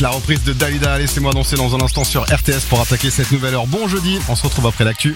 La reprise de Dalida, laissez-moi danser dans un instant sur RTS pour attaquer cette nouvelle heure. Bon jeudi, on se retrouve après l'actu.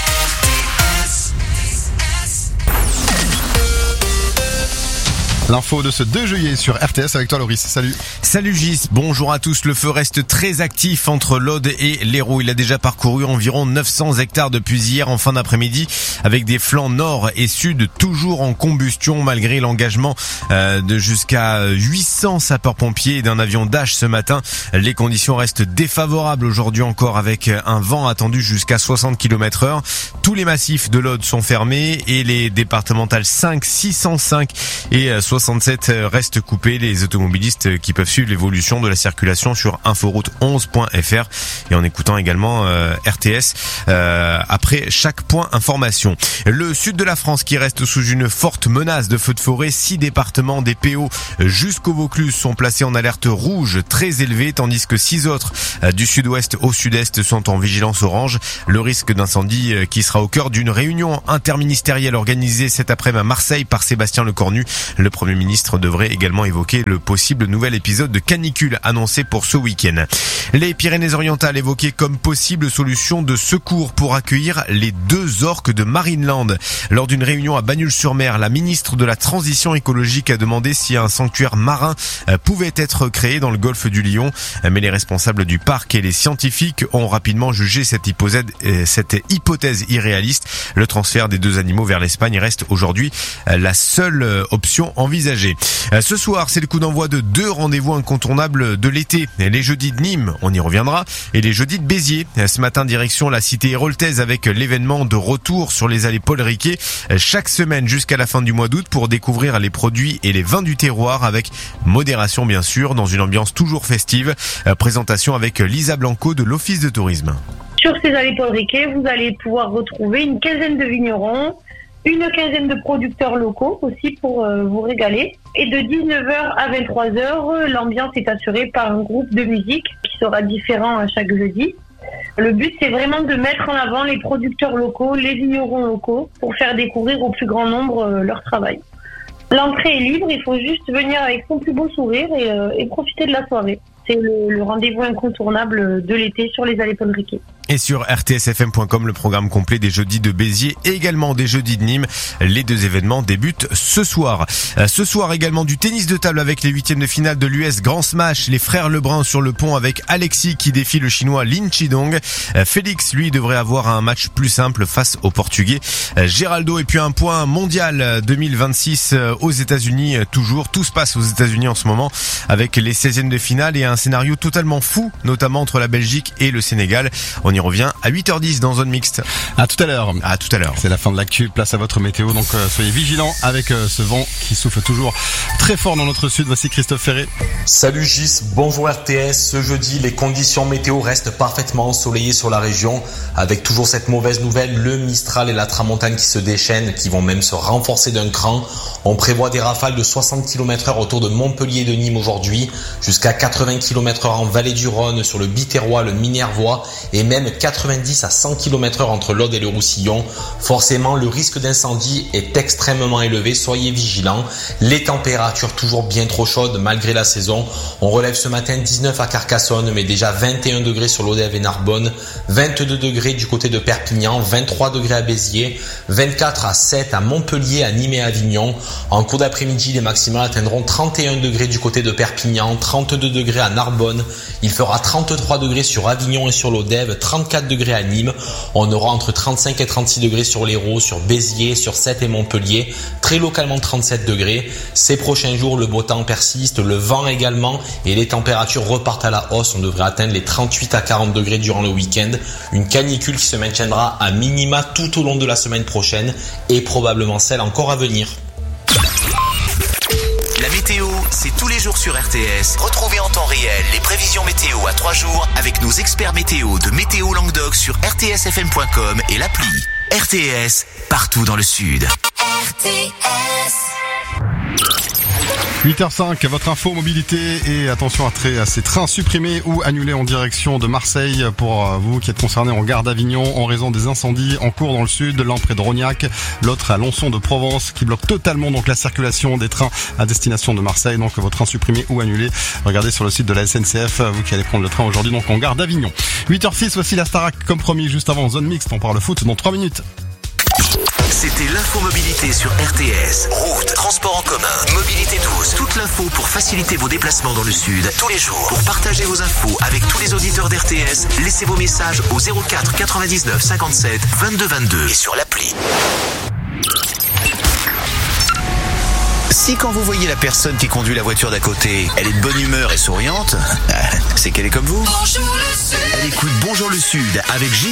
L'info de ce 2 juillet sur RTS avec toi Loris, salut. Salut Gis, bonjour à tous. Le feu reste très actif entre l'Aude et l'Hérault. Il a déjà parcouru environ 900 hectares depuis hier en fin d'après-midi avec des flancs nord et sud toujours en combustion malgré l'engagement de jusqu'à 800 sapeurs-pompiers et d'un avion Dash ce matin. Les conditions restent défavorables aujourd'hui encore avec un vent attendu jusqu'à 60 km/h. Tous les massifs de l'Aude sont fermés et les départementales 5, 605 et 67 restent coupés. Les automobilistes qui peuvent suivre l'évolution de la circulation sur inforoute11.fr et en écoutant également RTS après chaque point information. Le sud de la France qui reste sous une forte menace de feux de forêt. 6 départements des PO jusqu'au Vaucluse sont placés en alerte rouge très élevée, tandis que 6 autres du sud-ouest au sud-est sont en vigilance orange. Le risque d'incendie qui sera au cœur d'une réunion interministérielle organisée cet après-midi à Marseille par Sébastien Lecornu. Le Premier ministre devrait également évoquer le possible nouvel épisode de canicule annoncé pour ce week-end. Les Pyrénées-Orientales évoquées comme possible solution de secours pour accueillir les 2 orques de Marineland. Lors d'une réunion à Bagnols-sur-Mer, la ministre de la Transition écologique a demandé si un sanctuaire marin pouvait être créé dans le golfe du Lion. Mais les responsables du parc et les scientifiques ont rapidement jugé cette hypothèse irréaliste. Le transfert des 2 animaux vers l'Espagne reste aujourd'hui la seule option envisagée. Ce soir, c'est le coup d'envoi de 2 rendez-vous incontournables de l'été. Les jeudis de Nîmes, on y reviendra, et les jeudis de Béziers. Ce matin, direction la cité héroltaise avec l'événement de retour sur les allées Paul Riquet chaque semaine jusqu'à la fin du mois d'août pour découvrir les produits et les vins du terroir avec modération bien sûr, dans une ambiance toujours festive. Présentation avec Lisa Blanco de l'Office de tourisme. Sur ces allées Paul Riquet, vous allez pouvoir retrouver une quinzaine de vignerons, une quinzaine de producteurs locaux aussi pour vous régaler. Et de 19h à 23h, l'ambiance est assurée par un groupe de musique qui sera différent à chaque jeudi. Le but, c'est vraiment de mettre en avant les producteurs locaux, les vignerons locaux, pour faire découvrir au plus grand nombre leur travail. L'entrée est libre, il faut juste venir avec son plus beau sourire et profiter de la soirée. C'est le rendez-vous incontournable de l'été sur les allées Paul Riquet. Et sur rtsfm.com, le programme complet des jeudis de Béziers et également des jeudis de Nîmes. Les 2 événements débutent ce soir. Ce soir également du tennis de table avec les 8e de finale de l'US Grand Smash. Les frères Lebrun sur le pont avec Alexis qui défie le chinois Lin Chidong. Félix, lui, devrait avoir un match plus simple face au Portugais Geraldo. Et puis un point mondial 2026 aux États-Unis toujours. Tout se passe aux États-Unis en ce moment avec les 16e de finale et un scénario totalement fou, notamment entre la Belgique et le Sénégal. On y revient à 8h10 dans Zone Mixte. À tout à l'heure. À tout à l'heure. C'est la fin de l'actu. Place à votre météo. Donc soyez vigilants avec ce vent qui souffle toujours très fort dans notre sud. Voici Christophe Ferré. Salut Gis, bonjour RTS. Ce jeudi, les conditions météo restent parfaitement ensoleillées sur la région avec toujours cette mauvaise nouvelle, le Mistral et la Tramontane qui se déchaînent, qui vont même se renforcer d'un cran. On prévoit des rafales de 60 km/h autour de Montpellier et de Nîmes aujourd'hui, jusqu'à 80 km/h en Vallée du Rhône, sur le Biterrois, le Minervois et même 90 à 100 km/h entre l'Aude et le Roussillon. Forcément, le risque d'incendie est extrêmement élevé, soyez vigilants. Les températures toujours bien trop chaudes malgré la saison. On relève ce matin 19 à Carcassonne, mais déjà 21 degrés sur l'Odève et Narbonne, 22 degrés du côté de Perpignan, 23 degrés à Béziers, 24 à 7 à Montpellier, à Nîmes et à Avignon. En cours d'après-midi, les maximales atteindront 31 degrés du côté de Perpignan, 32 degrés à Narbonne. Il fera 33 degrés sur Avignon et sur l'Odève, 34 degrés à Nîmes. On aura entre 35 et 36 degrés sur l'Hérault, sur Béziers, sur Sète et Montpellier. Très localement 37 degrés. Ces prochains jours, le beau temps persiste, le vent également et les températures repartent à la hausse. On devrait atteindre les 38 à 40 degrés durant le week-end. Une canicule qui se maintiendra à minima tout au long de la semaine prochaine et probablement celle encore à venir. La météo, c'est tous les jours sur RTS. Retrouvez en temps réel les prévisions météo à 3 jours avec nos experts météo de Météo Languedoc sur rtsfm.com et l'appli. RTS, partout dans le sud. RTS. 8h05, votre info mobilité et attention à ces trains supprimés ou annulés en direction de Marseille pour vous qui êtes concernés en gare d'Avignon en raison des incendies en cours dans le sud, l'un près de Rognac, l'autre à Lonçon de Provence qui bloque totalement donc la circulation des trains à destination de Marseille. Donc vos trains supprimés ou annulés, regardez sur le site de la SNCF, vous qui allez prendre le train aujourd'hui donc en gare d'Avignon. 8h06, voici la Starac comme promis juste avant Zone Mixte, on parle foot dans 3 minutes. C'était l'infomobilité sur RTS. Route, transport en commun, mobilité douce. Toute l'info pour faciliter vos déplacements dans le sud tous les jours. Pour partager vos infos avec tous les auditeurs d'RTS, laissez vos messages au 04 99 57 22 22 et sur l'appli. Si quand vous voyez la personne qui conduit la voiture d'à côté, elle est de bonne humeur et souriante, c'est qu'elle est comme vous. Bonjour le Sud. Elle écoute Bonjour le Sud avec Gisèle.